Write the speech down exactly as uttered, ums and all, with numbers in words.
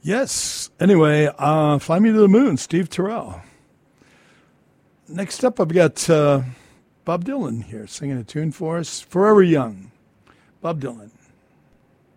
Yes. Anyway, uh, Fly Me to the Moon, Steve Terrell. Next up, I've got uh, Bob Dylan here singing a tune for us, Forever Young. Bob Dylan.